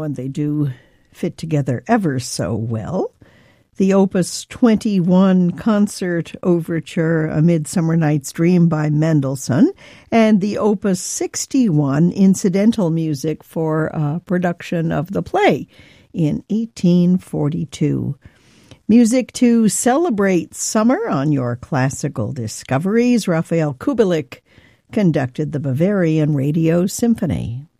and they do fit together ever so well. The Opus 21 Concert Overture, A Midsummer Night's Dream by Mendelssohn, and the Opus 61 Incidental Music for a production of the play in 1842. Music to celebrate summer on your classical discoveries. Raphael Kubelik conducted the Bavarian Radio Symphony.